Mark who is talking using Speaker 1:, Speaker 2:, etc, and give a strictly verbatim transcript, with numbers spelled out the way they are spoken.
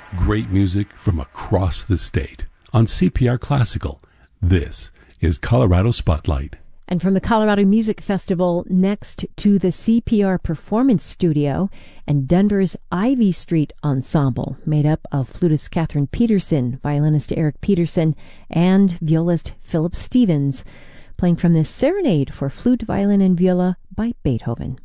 Speaker 1: Great music from across the state on C P R Classical. This is Colorado Spotlight.
Speaker 2: And from the Colorado Music Festival, next to the C P R Performance Studio and Denver's Ivy Street Ensemble, made up of flutist Catherine Peterson, violinist Eric Peterson, and violist Philip Stevens, playing from this Serenade for Flute, Violin, and Viola by Beethoven.